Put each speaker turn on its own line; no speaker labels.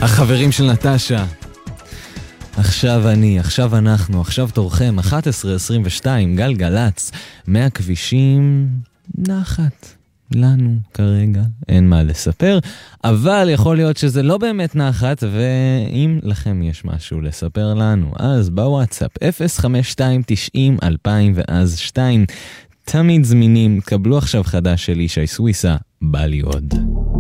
החברים של נטשה. עכשיו אני, עכשיו אנחנו, עכשיו תורכם, 11:22, גלגלץ, מהכבישים, נחת. לנו כרגע אין מה לספר, אבל יכול להיות שזה לא באמת נחת, ואם לכם יש משהו לספר לנו, אז בוואטסאפ 052-90-2002, תמיד זמינים. קבלו עכשיו חדש של ישי סוויסה, בא לי עוד.